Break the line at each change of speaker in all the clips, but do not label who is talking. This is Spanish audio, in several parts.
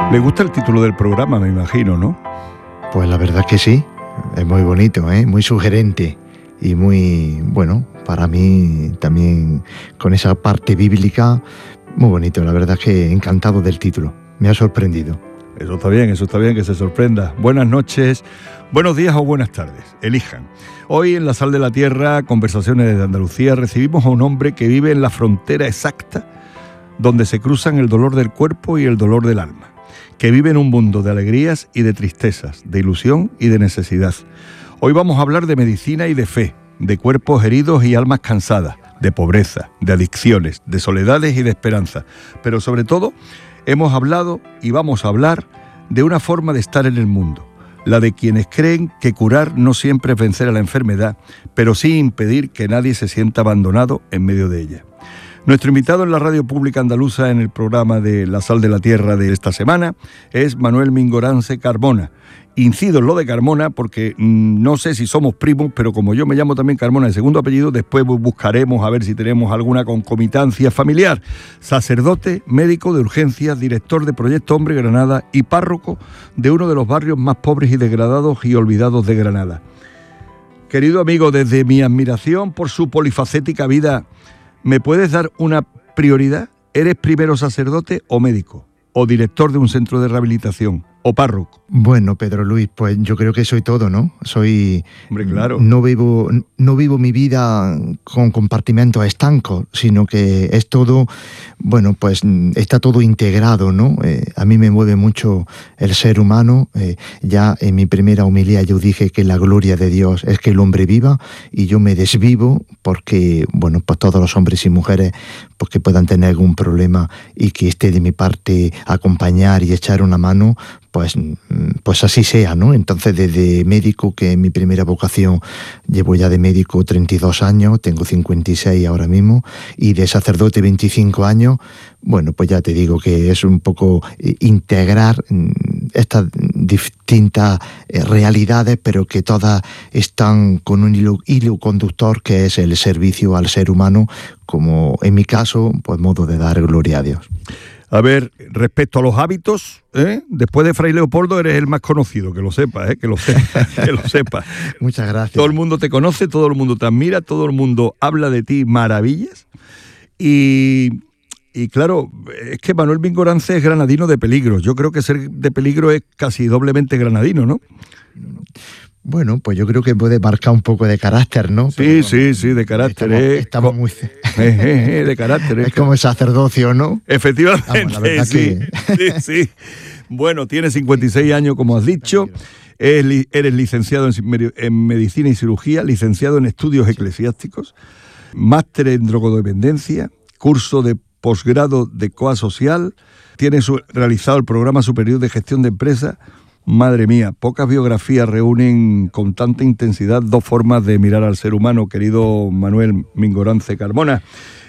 Le gusta el título del programa, me imagino, ¿no?
Pues la verdad que sí, es muy bonito, muy sugerente y muy, bueno, para mí también con esa parte bíblica, muy bonito. La verdad es que encantado del título, me ha sorprendido.
Eso está bien que se sorprenda. Buenas noches, buenos días o buenas tardes, elijan. Hoy en La Sal de la Tierra, Conversaciones desde Andalucía, recibimos a un hombre que vive en la frontera exacta donde se cruzan el dolor del cuerpo y el dolor del alma, que vive en un mundo de alegrías y de tristezas, de ilusión y de necesidad. Hoy vamos a hablar de medicina y de fe, de cuerpos heridos y almas cansadas, de pobreza, de adicciones, de soledades y de esperanza. Pero sobre todo, hemos hablado y vamos a hablar de una forma de estar en el mundo, la de quienes creen que curar no siempre es vencer a la enfermedad, pero sí impedir que nadie se sienta abandonado en medio de ella. Nuestro invitado en la radio pública andaluza en el programa de La Sal de la Tierra de esta semana es Manuel Mingorance Carmona. Incido en lo de Carmona porque no sé si somos primos, pero como yo me llamo también Carmona de segundo apellido, después buscaremos a ver si tenemos alguna concomitancia familiar. Sacerdote, médico de urgencias, director de Proyecto Hombre Granada y párroco de uno de los barrios más pobres y degradados y olvidados de Granada. Querido amigo, desde mi admiración por su polifacética vida, ¿me puedes dar una prioridad? ¿Eres primero sacerdote o médico? ¿O director de un centro de rehabilitación? ¿O párroco?
Bueno, Pedro Luis, pues yo creo que soy todo, ¿no?
Hombre, claro.
No vivo mi vida con compartimentos estancos, sino que es todo, bueno, pues está todo integrado, ¿no? A mí me mueve mucho el ser humano. Ya en mi primera homilía yo dije que la gloria de Dios es que el hombre viva, y yo me desvivo porque, bueno, pues todos los hombres y mujeres pues que puedan tener algún problema y que esté de mi parte acompañar y echar una mano, pues así sea, ¿no? Entonces, desde médico, que es mi primera vocación, llevo ya de médico 32 años, tengo 56 ahora mismo, y de sacerdote 25 años, bueno, pues ya te digo que es un poco integrar estas distintas realidades, pero que todas están con un hilo conductor, que es el servicio al ser humano, como en mi caso, pues modo de dar gloria a Dios.
A ver, respecto a los hábitos, después de Fray Leopoldo eres el más conocido, que lo sepas, que lo sepas.
Muchas gracias.
Todo el mundo te conoce, todo el mundo te admira, todo el mundo habla de ti maravillas. Y claro, es que Manuel Mingorance es granadino de peligro. Yo creo que ser de peligro es casi doblemente granadino, ¿no?
Bueno, pues yo creo que puede marcar un poco de carácter, ¿no?
Sí, de carácter.
Estamos muy...
de carácter.
Es como el sacerdocio, ¿no?
Efectivamente,
vamos, la verdad
sí. Bueno, tienes 56 años, como has dicho. Eres licenciado en Medicina y Cirugía, licenciado en Estudios Eclesiásticos, máster en Drogodependencia, curso de posgrado de COA Social, tienes realizado el Programa Superior de Gestión de Empresas. Madre mía, pocas biografías reúnen con tanta intensidad dos formas de mirar al ser humano, querido Manuel Mingorance Carmona.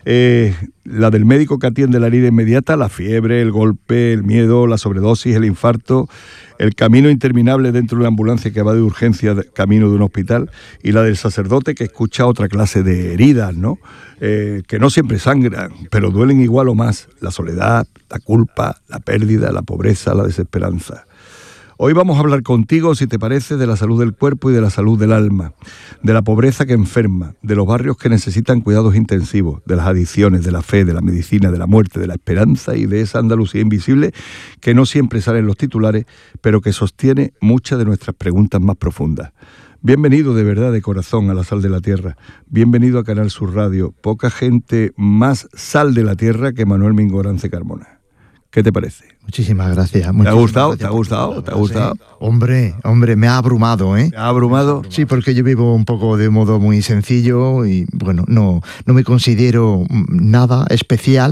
La del médico que atiende la herida inmediata, la fiebre, el golpe, el miedo, la sobredosis, el infarto, el camino interminable dentro de una ambulancia que va de urgencia camino de un hospital, y la del sacerdote que escucha otra clase de heridas, ¿no? Que no siempre sangran, pero duelen igual o más: la soledad, la culpa, la pérdida, la pobreza, la desesperanza. Hoy vamos a hablar contigo, si te parece, de la salud del cuerpo y de la salud del alma, de la pobreza que enferma, de los barrios que necesitan cuidados intensivos, de las adicciones, de la fe, de la medicina, de la muerte, de la esperanza y de esa Andalucía invisible que no siempre sale en los titulares, pero que sostiene muchas de nuestras preguntas más profundas. Bienvenido de verdad, de corazón, a La Sal de la Tierra. Bienvenido a Canal Sur Radio. Poca gente más sal de la tierra que Manuel Mingorance Carmona. ¿Qué te parece?
Muchísimas gracias.
¿Te ha gustado? ¿Te ha gustado? ¿Te ha gustado?
Hombre, me ha abrumado, ¿eh?
¿Te ha abrumado?
Sí, porque yo vivo un poco de modo muy sencillo y, bueno, no me considero nada especial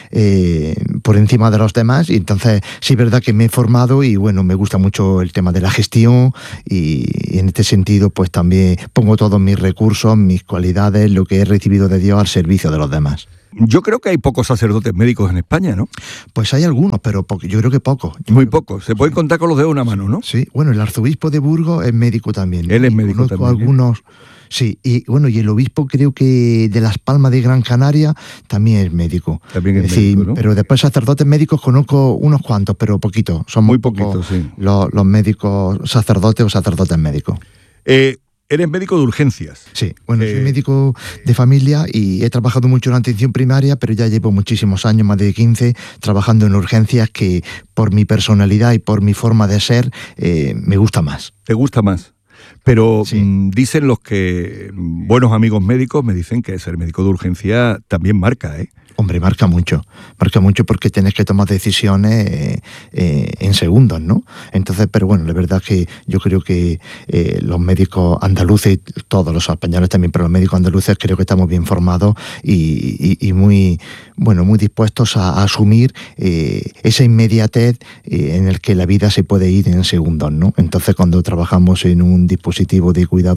por encima de los demás, y entonces sí es verdad que me he formado y, bueno, me gusta mucho el tema de la gestión y en este sentido, pues también pongo todos mis recursos, mis cualidades, lo que he recibido de Dios al servicio de los demás.
Yo creo que hay pocos sacerdotes médicos en España, ¿no?
Pues hay algunos, pero yo creo que pocos.
Muy pocos. Se pueden contar con los dedos de una mano, ¿no?
Sí, bueno, el arzobispo de Burgos es médico también.
Él es médico también.
Conozco algunos Sí, y bueno, y el obispo creo que de Las Palmas de Gran Canaria también es médico.
También es médico, ¿no?
Pero después sacerdotes médicos conozco unos cuantos, pero poquitos. Son
muy poquitos, sí.
Los médicos sacerdotes o sacerdotes médicos.
Eres médico de urgencias.
Sí, bueno, soy médico de familia y he trabajado mucho en la atención primaria, pero ya llevo muchísimos años, más de 15, trabajando en urgencias que por mi personalidad y por mi forma de ser me gusta más.
¿Te gusta más? Pero
sí.
Dicen los que, buenos amigos médicos, me dicen que ser médico de urgencia también marca, ¿eh?
Hombre, marca mucho porque tienes que tomar decisiones en segundos, ¿no? Entonces, pero bueno, la verdad es que yo creo que los médicos andaluces, todos los españoles también, pero los médicos andaluces creo que estamos bien formados y muy, bueno, muy dispuestos a asumir esa inmediatez en el que la vida se puede ir en segundos, ¿no? Entonces, cuando trabajamos en un dispositivo de cuidado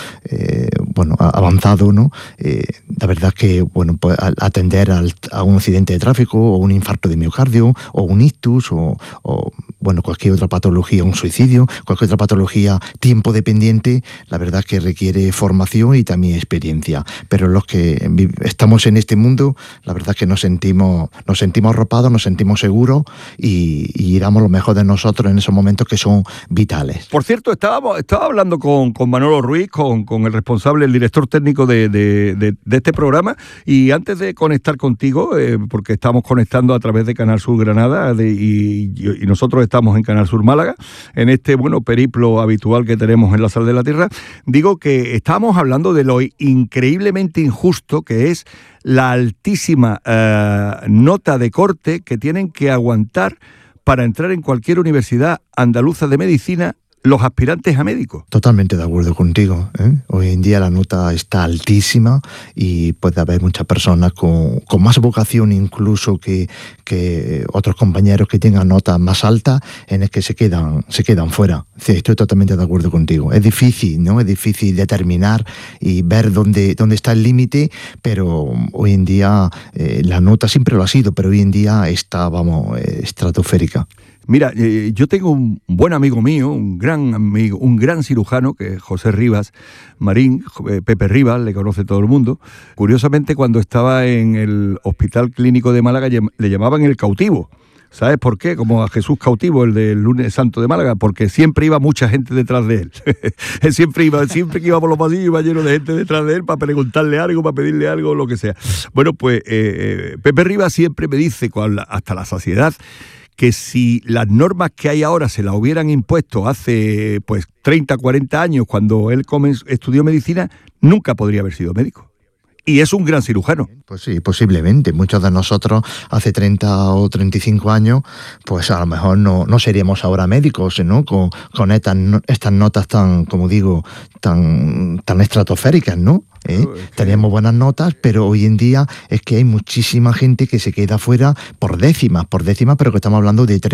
avanzado, ¿no? La verdad es que, bueno, pues atender a un accidente de tráfico o un infarto de miocardio o un ictus o cualquier otra patología, un suicidio, cualquier otra patología tiempo dependiente, la verdad es que requiere formación y también experiencia. Pero los que estamos en este mundo, la verdad es que nos sentimos arropados, nos sentimos seguros y damos lo mejor de nosotros en esos momentos que son vitales.
Por cierto, estaba hablando con Manolo Ruiz, con el responsable, el director técnico de este programa, y antes de conectar contigo, porque estamos conectando a través de Canal Sur Granada y nosotros estamos en Canal Sur Málaga, en este periplo habitual que tenemos en la Sal de la Tierra, digo que estábamos hablando de lo increíblemente injusto que es la altísima nota de corte que tienen que aguantar para entrar en cualquier universidad andaluza de medicina los aspirantes a médicos.
Totalmente de acuerdo contigo, ¿eh? Hoy en día la nota está altísima y puede haber muchas personas con más vocación incluso que otros compañeros que tengan notas más altas en el que se quedan fuera. Sí, estoy totalmente de acuerdo contigo. Es difícil, ¿no? Es difícil determinar y ver dónde está el límite, pero hoy en día la nota siempre lo ha sido, pero hoy en día está, estratosférica.
Mira, yo tengo un buen amigo mío, un gran cirujano, que es José Rivas Marín, Pepe Rivas, le conoce todo el mundo. Curiosamente, cuando estaba en el Hospital Clínico de Málaga, le llamaban el cautivo. ¿Sabes por qué? Como a Jesús cautivo, el del Lunes Santo de Málaga, porque siempre iba mucha gente detrás de él. Él siempre que iba por los pasillos iba lleno de gente detrás de él para preguntarle algo, para pedirle algo, lo que sea. Bueno, pues Pepe Rivas siempre me dice, hasta la saciedad, que si las normas que hay ahora se las hubieran impuesto hace 30, 40 años, cuando él estudió medicina, nunca podría haber sido médico. Y es un gran cirujano.
Pues sí, posiblemente. Muchos de nosotros hace 30 o 35 años, pues a lo mejor no seríamos ahora médicos, ¿no? Con estas notas tan, como digo, tan estratosféricas, ¿no? Teníamos buenas notas, pero hoy en día es que hay muchísima gente que se queda fuera por décimas, pero que estamos hablando de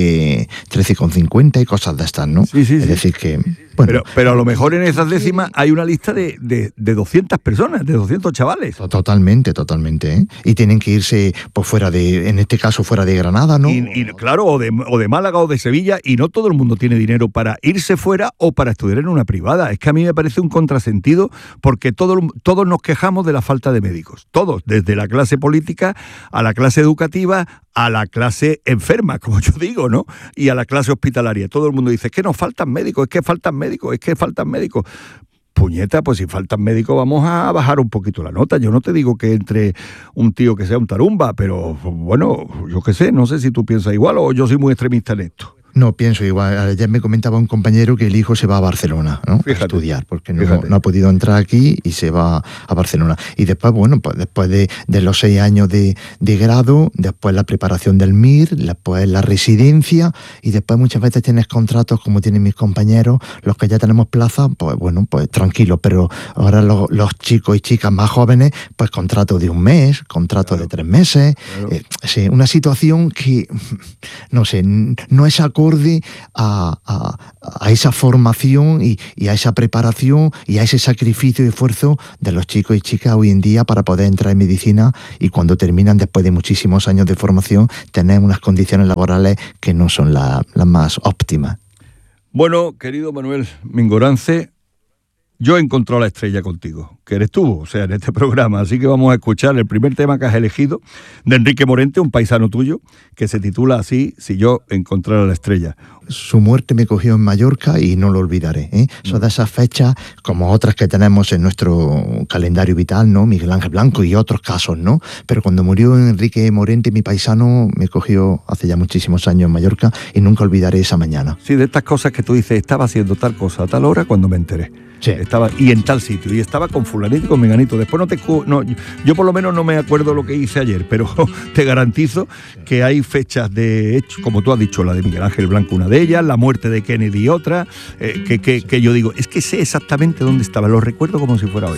13,50 y cosas de estas, ¿no?
Sí.
Es decir que... Bueno,
pero a lo mejor en esas décimas hay una lista de 200 personas, de 200 chavales.
Totalmente, ¿eh? Y tienen que irse en este caso fuera de Granada, ¿no?
Y claro, o de Málaga o de Sevilla, y no todo el mundo tiene dinero para irse fuera o para estudiar en una privada. Es que a mí me parece un contrasentido, porque todos nos quejamos de la falta de médicos. Todos, desde la clase política a la clase educativa, a la clase enferma, como yo digo, ¿no? Y a la clase hospitalaria. Todo el mundo dice, es que nos faltan médicos, es que faltan médicos. Puñeta, pues si faltan médicos vamos a bajar un poquito la nota. Yo no te digo que entre un tío que sea un tarumba, pero bueno, yo qué sé, no sé si tú piensas igual o yo soy muy extremista en esto.
No, pienso igual. Ayer me comentaba un compañero que el hijo se va a Barcelona, ¿no?
Fíjate,
a estudiar, porque no ha podido entrar aquí y se va a Barcelona. Y después, pues después de los 6 años de grado, después la preparación del MIR, después la residencia, y después muchas veces tienes contratos, como tienen mis compañeros, los que ya tenemos plaza, pues tranquilos, pero ahora los chicos y chicas más jóvenes, pues contratos de 1 mes, contratos de 3 meses, sí, una situación que, no sé, no es acorde a esa formación y a esa preparación y a ese sacrificio y esfuerzo de los chicos y chicas hoy en día para poder entrar en medicina, y cuando terminan después de muchísimos años de formación tener unas condiciones laborales que no son las más óptimas.
Bueno, querido Manuel Mingorance, Yo he encontrado la estrella contigo, que eres tú, o sea, en este programa. Así que vamos a escuchar el primer tema que has elegido, de Enrique Morente, un paisano tuyo, que se titula así, Si yo encontrara la estrella.
Su muerte me cogió en Mallorca y no lo olvidaré, ¿eh? Son de esas fechas, como otras que tenemos en nuestro calendario vital, ¿no? Miguel Ángel Blanco y otros casos, ¿no? Pero cuando murió Enrique Morente, mi paisano, me cogió hace ya muchísimos años en Mallorca y nunca olvidaré esa mañana.
Sí, de estas cosas que tú dices, estaba haciendo tal cosa a tal hora cuando me enteré.
Sí.
Estaba, y en tal sitio, y estaba con fulanito y con menganito. Después yo por lo menos no me acuerdo lo que hice ayer, pero te garantizo que hay fechas de hecho, como tú has dicho, la de Miguel Ángel Blanco, una de ellas, la muerte de Kennedy otra, que yo digo, es que sé exactamente dónde estaba, lo recuerdo como si fuera hoy.